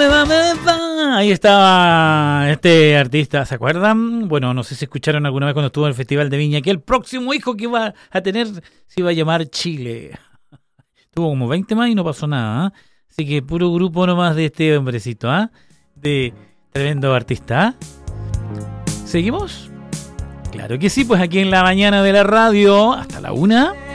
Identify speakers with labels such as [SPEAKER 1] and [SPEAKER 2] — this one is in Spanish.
[SPEAKER 1] Ahí estaba este artista, ¿se acuerdan? Bueno, no sé si escucharon alguna vez cuando estuvo en el Festival de Viña que el próximo hijo que iba a tener se iba a llamar Chile. Tuvo como 20 más y no pasó nada, ¿eh? Así que puro grupo nomás de este hombrecito, ¿ah? De tremendo artista. ¿Seguimos? Claro que sí, pues aquí en la mañana de la radio, hasta la 1.